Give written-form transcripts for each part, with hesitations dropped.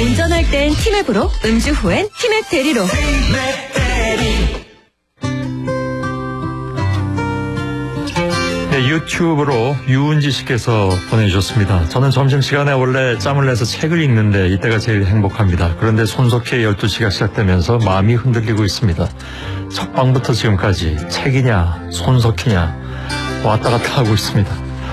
운전할 땐 티맵으로, 음주 후엔 티맵 대리로. 네, 유튜브로 유은지 씨께서 보내주셨습니다. 저는 점심시간에 원래 짬을 내서 책을 읽는데 이때가 제일 행복합니다. 그런데 손석희의 12시가 시작되면서 마음이 흔들리고 있습니다. 첫 방부터 지금까지 책이냐 손석희냐 왔다 갔다 하고 있습니다.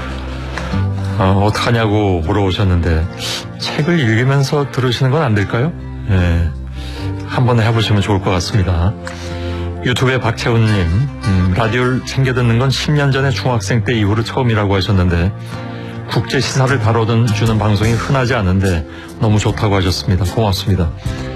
어떡하냐고 물어보셨는데 책을 읽으면서 들으시는 건 안 될까요? 네, 한번 해보시면 좋을 것 같습니다. 유튜브의 박채훈님, 라디오를 챙겨 듣는 건 10년 전에 중학생 때 이후로 처음이라고 하셨는데 국제 시사를 다뤄주는 방송이 흔하지 않은데 너무 좋다고 하셨습니다. 고맙습니다.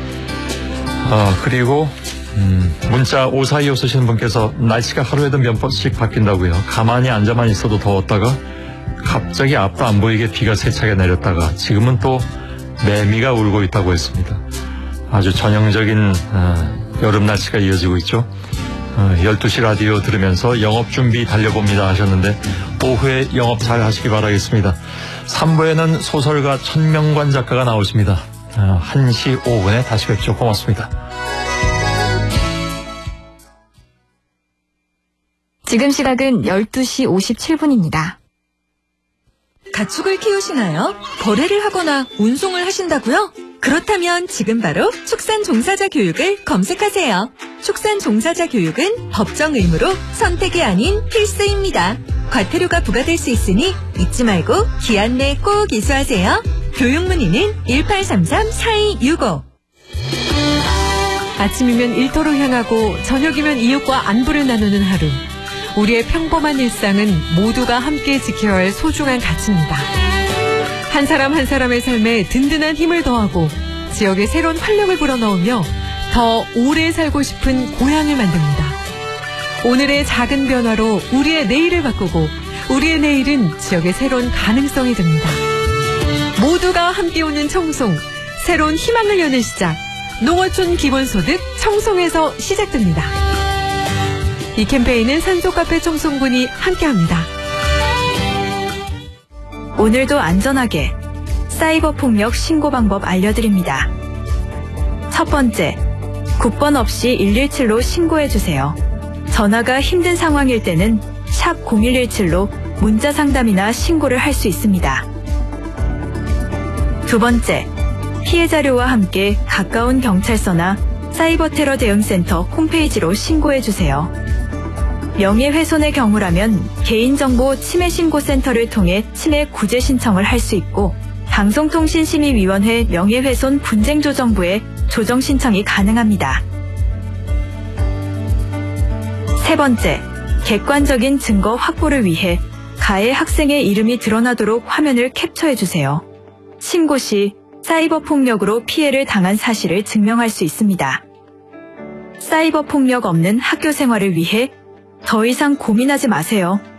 그리고 문자 5425 쓰시는 분께서 날씨가 하루에도 몇 번씩 바뀐다고요. 가만히 앉아만 있어도 더웠다가 갑자기 앞도 안 보이게 비가 세차게 내렸다가 지금은 또 매미가 울고 있다고 했습니다. 아주 전형적인 여름 날씨가 이어지고 있죠. 12시 라디오 들으면서 영업준비 달려봅니다 하셨는데 오후에 영업 잘 하시기 바라겠습니다. 3부에는 소설가 천명관 작가가 나오십니다. 1시 5분에 다시 뵙죠. 고맙습니다. 지금 시각은 12시 57분입니다. 가축을 키우시나요? 거래를 하거나 운송을 하신다고요? 그렇다면 지금 바로 축산종사자 교육을 검색하세요. 축산종사자 교육은 법정 의무로 선택이 아닌 필수입니다. 과태료가 부과될 수 있으니 잊지 말고 기한 내 꼭 이수하세요. 교육 문의는 1833-4265. 아침이면 일터로 향하고 저녁이면 이웃과 안부를 나누는 하루. 우리의 평범한 일상은 모두가 함께 지켜야 할 소중한 가치입니다. 한 사람 한 사람의 삶에 든든한 힘을 더하고 지역에 새로운 활력을 불어넣으며 더 오래 살고 싶은 고향을 만듭니다. 오늘의 작은 변화로 우리의 내일을 바꾸고 우리의 내일은 지역의 새로운 가능성이 됩니다. 모두가 함께 오는 청송, 새로운 희망을 여는 시작. 농어촌 기본소득 청송에서 시작됩니다. 이 캠페인은 산소카페 청송군이 함께합니다. 오늘도 안전하게 사이버 폭력 신고 방법 알려드립니다. 첫 번째, 국번 없이 117로 신고해주세요. 전화가 힘든 상황일 때는 샵 0117로 문자 상담이나 신고를 할 수 있습니다. 두 번째, 피해 자료와 함께 가까운 경찰서나 사이버 테러 대응센터 홈페이지로 신고해주세요. 명예훼손의 경우라면 개인정보 침해신고센터를 통해 침해 구제 신청을 할 수 있고 방송통신심의위원회 명예훼손 분쟁조정부에 조정 신청이 가능합니다. 세 번째, 객관적인 증거 확보를 위해 가해 학생의 이름이 드러나도록 화면을 캡처해주세요. 신고 시 사이버 폭력으로 피해를 당한 사실을 증명할 수 있습니다. 사이버 폭력 없는 학교 생활을 위해 더 이상 고민하지 마세요.